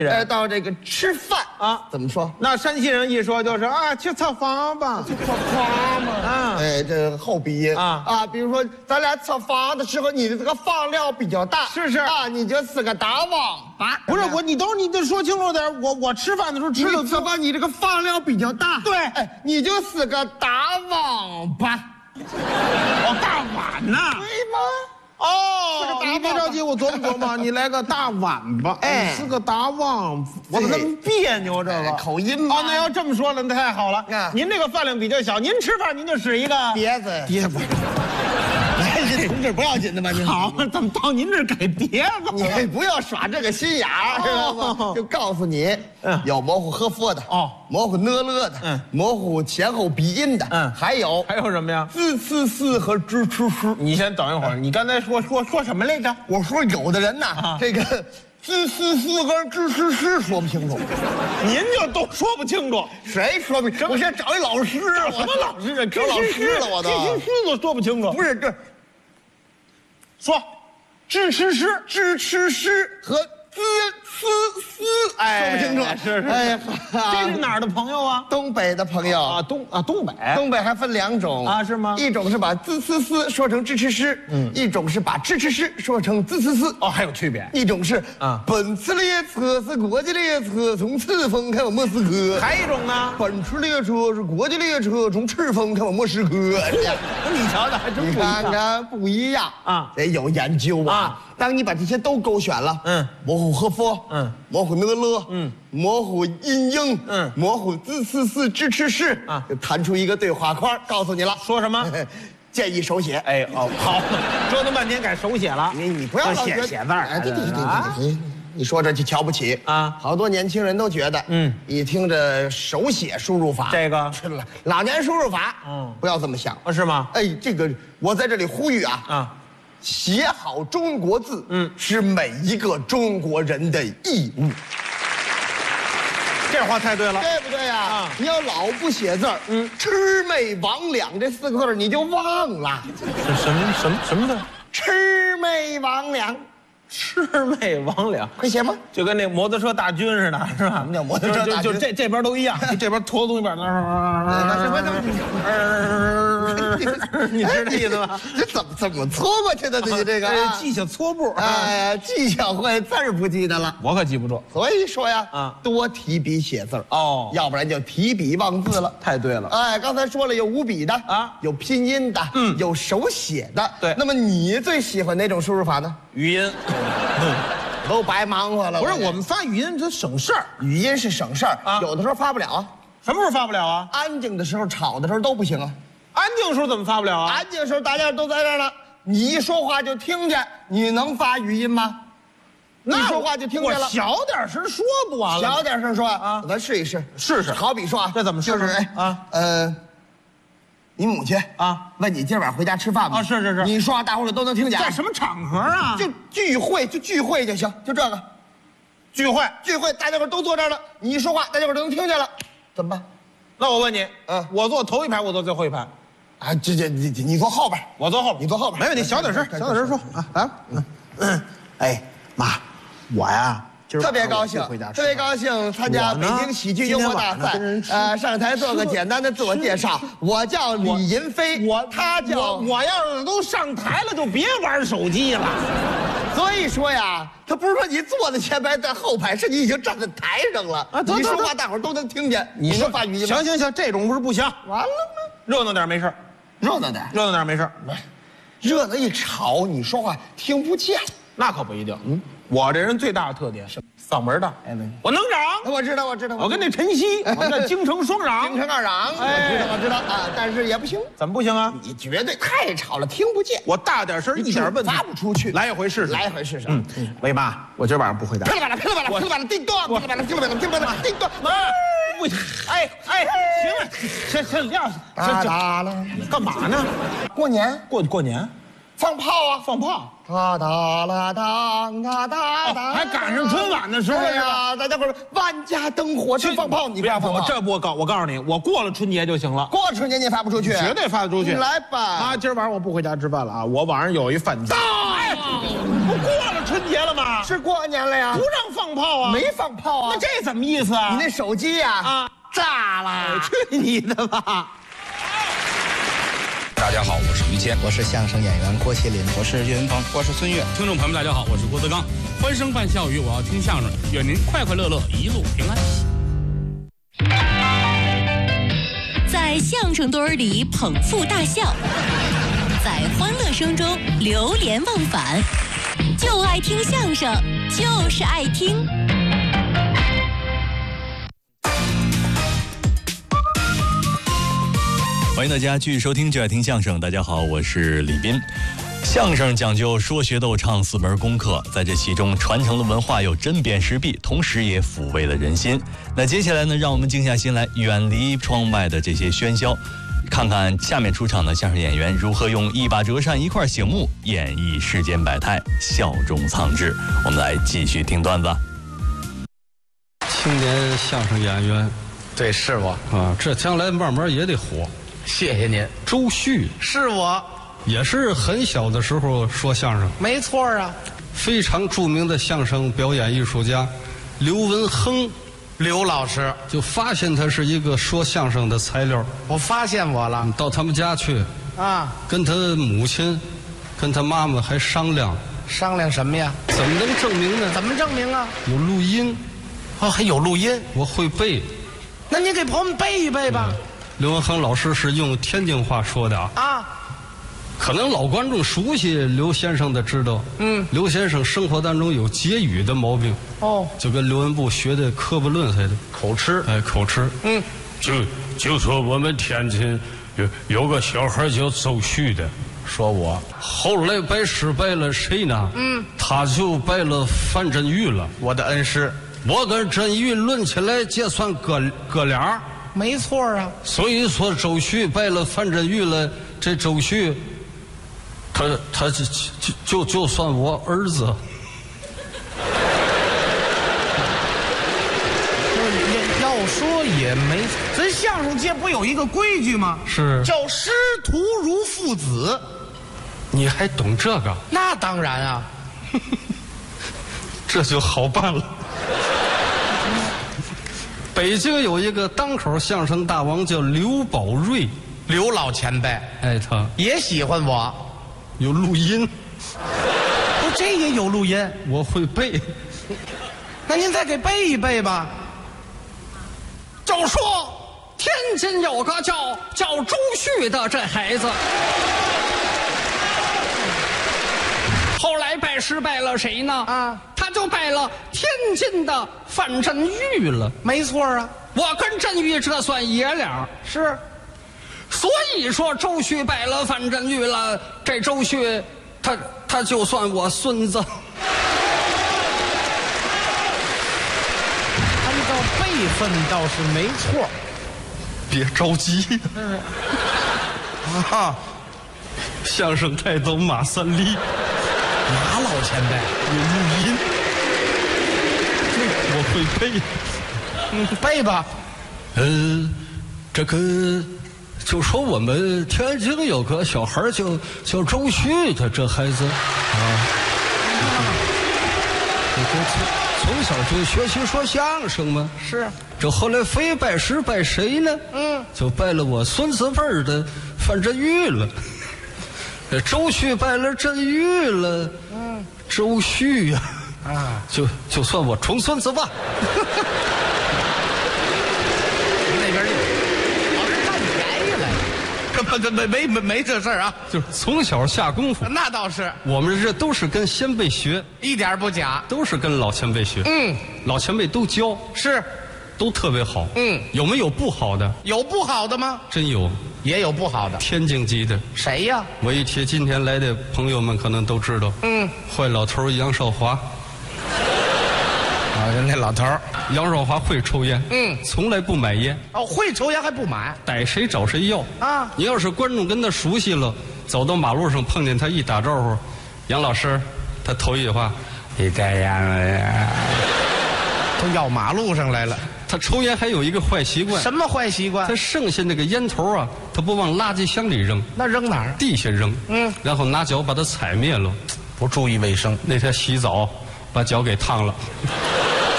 到这个吃饭啊，怎么说？ 那山西人一说就是啊，去蹭房吧， 去蹭房嘛。啊，这后鼻音啊，比如说咱俩蹭房的时候，你的这个房量比较大， 是啊， 你就是个大王八。 不是我，你等会儿你得说清楚点。我吃饭的时候吃的怎么？你这个房量比较大， 对， 你就是个大王八。 哦，大碗呢？ 对吗？ 哦，你别着急，我琢磨琢磨，你来个大碗吧。你是个大王，我怎么那么别扭？这个口音嘛。 哦，那要这么说了，那太好了。您这个饭量比较小，您吃饭您就使一个碟子。 碟子。 这同志不要紧的吧？ 好，怎么到您这儿改碟子？ 你不要耍这个心眼儿，知道吗？就告诉你，有模糊喝佛的，模糊呢了的，模糊前后鼻音的，还有什么呀？ 滋呲呲和吱吱吱。 你先等一会儿，你刚才说什么来着？ 我说有的人呐，这个滋呲呲跟吱吱吱说不清楚， 您就都说不清楚， 谁说不清楚？我先找一老师， 什么老师啊？ 找老师了，我都吱吱吱都说不清楚。 不是这。 说，吱吃诗， 吱吃诗和滋呲呲，说不清楚。 是。这是哪儿的朋友啊？ 东北的朋友啊，东北。 东北还分两种啊，是吗？ 一种是把滋呲呲说成吱吃诗，一种是把吱吃诗说成滋呲呲。 哦，还有区别。 一种是本次列车是国际列车，从赤峰开往莫斯科。 还一种呢？ 本次列车是国际列车，从赤峰开往莫斯科。 你瞧瞧，还真不一样。 你看看不一样啊，得有研究啊。当你把这些都勾选了，模糊喝佛，模糊呢了，模糊阴英，模糊滋呲呲吱吃诗啊，就弹出一个对话框，告诉你了， 说什么？ 建议手写。 好，折腾半天改手写了。 你不要写字儿。 对，你说这就瞧不起啊！好多年轻人都觉得，一听着手写输入法， 这个老年输入法，不要这么想， 是吗？ 这个我在这里呼吁啊。写好中国字，是每一个中国人的义务。 这话太对了， 对不对呀？你要老不写字儿，魑魅魍魉这4个字你就忘了。 什么字？ 魑魅魍魉。 魑魅魍魉， 会写吗？ 就跟那摩托车大军似的，是吧？ 什么叫摩托车大军？ 就这边都一样，这边拖东西边你知道这意思吗？ 这怎么搓过去的？你这个记下搓步， 技巧会，字儿不记得了， 我可记不住。 所以说呀，多提笔写字儿要不然就提笔忘字了。 太对了， 刚才说了有五笔的有拼音的，有手写的。 对， 那么你最喜欢哪种输入法呢？ 语音。 都白忙活了。 不是，我们发语音这省事儿， 语音是省事儿有的时候发不了啊。 什么时候发不了啊？ 安静的时候、吵的时候都不行啊。 安静时候怎么发不了啊？ 安静的时候大家都在这儿呢，你一说话就听见，你能发语音吗？一说话就听见了。 我小点声说不完了？ 小点声说啊，咱试一试， 试试。 好比说啊， 这怎么试？ 就是你母亲问你今晚回家吃饭吗？ 是。 你说话大伙儿都能听见。 在什么场合啊？ 就聚会就行，就这个。聚会，大家伙都坐这儿了，你一说话，大家伙都能听见了，怎么办？ 那我问你，我坐头一排，我坐最后一排。 你坐后边， 我坐后边， 你坐后边， 没问题。小点声说啊，来，妈，我呀。 特别高兴参加北京喜剧幽默大赛，上台做个简单的自我介绍。我叫李银飞，他叫我要是都上台了，就别玩手机了。 所以说呀，他不是说你坐在前排在后排，是你已经站在台上了。你说话大伙儿都能听见。你说发语音吗？ 行，这种不是不行。 完了吗？ 热闹点没事， 热闹点没事。 热闹一吵，你说话听不见。 那可不一定。我这人最大的特点是嗓门大，我能嚷。 我知道。 我跟那陈曦，我们这京城双嚷， 京城二嚷。我知道啊，但是也不行。 怎么不行啊？ 你绝对太吵了，听不见。 我大点声，一点问题发不出去。 来一回试试。喂妈，我今儿晚上不回家。 噼里啪啦，叮咚，噼里啪啦，叮咚。 不行，行了， 打了， 干嘛呢？ 过年， 过年。 放炮啊！ 放炮！ 哒哒啦当哒哒哒， 还赶上春晚的时候呀！大家伙万家灯火去放炮，你不要放炮。 我告诉你，我过了春节就行了。 过春节你发不出去， 绝对发得出去。 来吧！ 今儿晚上我不回家吃饭了啊！我晚上有一饭局。我过了春节了吗？ 是过年了呀。 不让放炮啊？ 没放炮啊。 那这怎么意思啊？ 你那手机呀炸了！ 去你的吧！ 大家好，我是于谦， 我是相声演员郭麒麟， 我是岳云鹏， 我是孙越。 听众朋友们，大家好，我是郭德纲。欢声伴笑语，我要听相声，愿您快快乐乐，一路平安。 在相声堆儿里捧腹大笑，在欢乐声中流连忘返，就爱听相声，就是爱听。 欢迎大家继续收听就爱听相声。大家好，我是李斌。相声讲究说学逗唱4门功课，在这其中传承了文化，又针砭时弊，同时也抚慰了人心。那接下来呢，让我们静下心来，远离窗外的这些喧嚣，看看下面出场的相声演员如何用一把折扇一块醒目演绎世间百态，笑中藏志。我们来继续听段子。 青年相声演员， 对，是我啊，这将来慢慢也得火。 谢谢您。 周旭是我， 也是很小的时候说相声， 没错啊。 非常著名的相声表演艺术家刘文亨， 刘老师就发现他是一个说相声的材料。 我发现我了， 到他们家去啊， 跟他母亲跟他妈妈还商量什么呀？ 怎么能证明呢？ 怎么证明啊？ 有录音。 哦，还有录音， 我会背。 那您给朋友们背一背吧。 刘文亨老师是用天津话说的啊，可能老观众熟悉刘先生的知道，刘先生生活当中有结语的毛病，就跟刘文步学的科布论似的， 口吃， 口吃，就说我们天津有个小孩叫周旭的， 说我后来拜师拜了谁呢？他就拜了范振钰了， 我的恩师， 我跟振钰论起来结算哥俩。 没错啊， 所以说周旭拜了范振钰了，这周旭，他就算我儿子。 要说也没，咱相声界不有一个规矩吗？ 是叫师徒如父子。 你还懂这个？ 那当然啊， 这就好办了。北京有一个单口相声大王叫刘宝瑞， 刘老前辈， 他也喜欢我， 有录音。 这也有录音， 我会背。 那您再给背一背吧。 就说天津有个叫周旭的这孩子，后来拜师拜了谁呢？他就拜了天津的范振钰了。 没错啊， 我跟振钰这算爷俩， 是。 所以说周旭拜了范振钰了，这周旭他就算我孙子。 按照辈分倒是没错， 别着急。相声泰斗马三立。 马老前辈有录音，我会背， 背吧。 这个就说我们天津有个小孩叫周旭的这孩子从小就学习说相声嘛。 是。 这后来非拜师拜谁呢？就拜了我孙子辈儿的范振钰了。周旭拜了振钰了，周旭呀，就算我重孙子吧。 那边老是占便宜来，没这事儿啊， 就是从小下功夫。 那倒是， 我们这都是跟先辈学， 一点不假， 都是跟老前辈学。老前辈都教， 是， 都特别好。有没有不好的？ 有不好的吗？ 真有。 也有不好的， 天津籍的。 谁呀？ 我一提今天来的朋友们可能都知道。坏老头杨少华。 那老头杨少华会抽烟，从来不买烟。 会抽烟还不买， 逮谁找谁要啊！你要是观众跟他熟悉了，走到马路上碰见他一打招呼，杨老师，他头一句话，你带烟了呀？ 都要马路上来了。 他抽烟还有一个坏习惯， 什么坏习惯？ 他剩下那个烟头啊，他不往垃圾箱里扔， 那扔哪儿？ 地下扔。然后拿脚把它踩灭了。 不注意卫生。那天洗澡把脚给烫了。